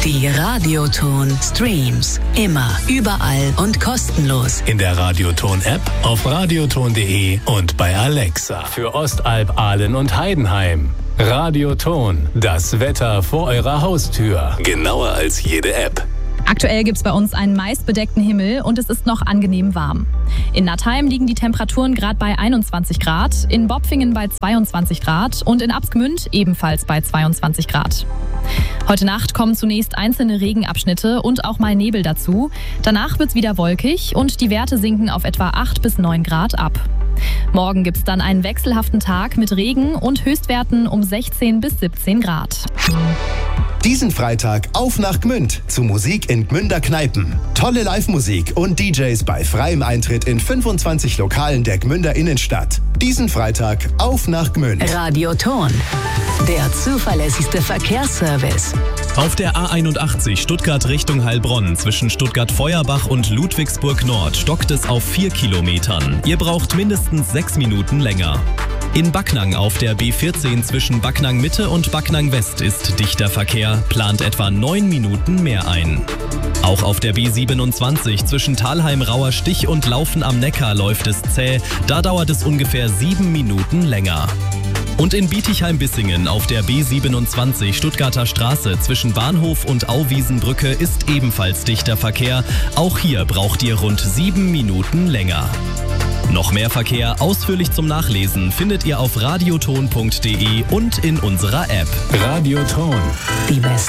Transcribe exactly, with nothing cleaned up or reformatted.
Die Radioton Streams. Immer, überall und kostenlos. In der Radioton-App, auf radioton punkt de und bei Alexa. Für Ostalb, Aalen und Heidenheim. Radioton, das Wetter vor eurer Haustür. Genauer als jede App. Aktuell gibt es bei uns einen meist bedeckten Himmel und es ist noch angenehm warm. In Nattheim liegen die Temperaturen gerade bei einundzwanzig Grad, in Bopfingen bei zweiundzwanzig Grad und in Absgmünd ebenfalls bei zweiundzwanzig Grad. Heute Nacht kommen zunächst einzelne Regenabschnitte und auch mal Nebel dazu. Danach wird es wieder wolkig und die Werte sinken auf etwa acht bis neun Grad ab. Morgen gibt es dann einen wechselhaften Tag mit Regen und Höchstwerten um sechzehn bis siebzehn Grad. Diesen Freitag auf nach Gmünd zu Musik in Gmünder Kneipen. Tolle Live-Musik und D Js bei freiem Eintritt in fünfundzwanzig Lokalen der Gmünder Innenstadt. Diesen Freitag auf nach Gmünd. Radioton, der zuverlässigste Verkehrsservice. Auf der A einundachtzig Stuttgart Richtung Heilbronn zwischen Stuttgart-Feuerbach und Ludwigsburg Nord stockt es auf vier Kilometern. Ihr braucht mindestens sechs Minuten länger. In Backnang auf der B vierzehn zwischen Backnang Mitte und Backnang West ist dichter Verkehr, plant etwa neun Minuten mehr ein. Auch auf der B siebenundzwanzig zwischen Thalheim-Rauer Stich und Laufen am Neckar läuft es zäh, da dauert es ungefähr sieben Minuten länger. Und in Bietigheim-Bissingen auf der B siebenundzwanzig Stuttgarter Straße zwischen Bahnhof und Auwiesenbrücke ist ebenfalls dichter Verkehr. Auch hier braucht ihr rund sieben Minuten länger. Noch mehr Verkehr ausführlich zum Nachlesen findet ihr auf radioton punkt de und in unserer App. Radioton. Die beste